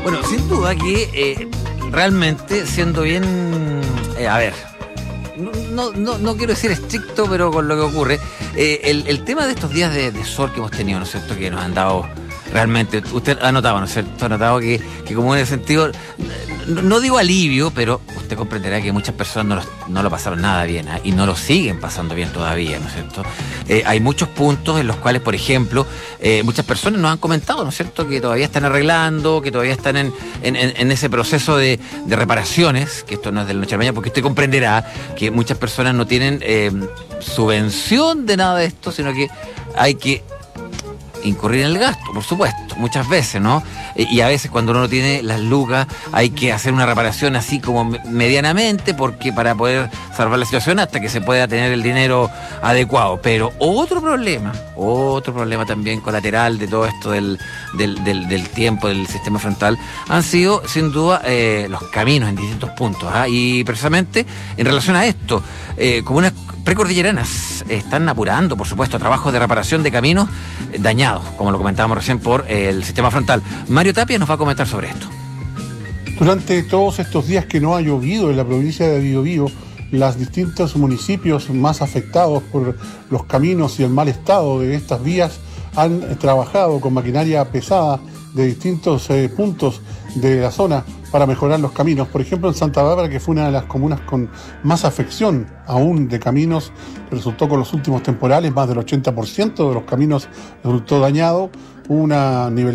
Bueno, sin duda que realmente siendo bien, a ver, no quiero decir estricto, pero con lo que ocurre, el tema de estos días de sol que hemos tenido, ¿no es cierto?, que nos han dado realmente, usted ha notado, ¿no es cierto?, ha notado que como en ese sentido, no digo alivio, pero usted comprenderá que muchas personas no lo pasaron nada bien, ¿eh? Y no lo siguen pasando bien todavía, ¿no es cierto? Hay muchos puntos en los cuales, por ejemplo, muchas personas nos han comentado, ¿no es cierto?, que todavía están arreglando, que todavía están en ese proceso de reparaciones, que esto no es de la noche a la mañana, porque usted comprenderá que muchas personas no tienen subvención de nada de esto, sino que hay que incurrir en el gasto, por supuesto, muchas veces, ¿no? Y a veces cuando uno no tiene las lucas hay que hacer una reparación así como medianamente, porque para poder salvar la situación hasta que se pueda tener el dinero adecuado. Pero otro problema también colateral de todo esto del tiempo, del sistema frontal, han sido sin duda los caminos en distintos puntos, ¿ah? Y precisamente en relación a esto, comunas precordilleranas están apurando, por supuesto, trabajos de reparación de caminos dañados, como lo comentábamos recién, por el sistema frontal. Mario Tapia nos va a comentar sobre esto. Durante todos estos días que no ha llovido en la provincia de Biobío, los distintos municipios más afectados por los caminos y el mal estado de estas vías han trabajado con maquinaria pesada de distintos puntos de la zona para mejorar los caminos. Por ejemplo, en Santa Bárbara, que fue una de las comunas con más afección aún de caminos, resultó con los últimos temporales, más del 80% de los caminos resultó dañado, una nivelación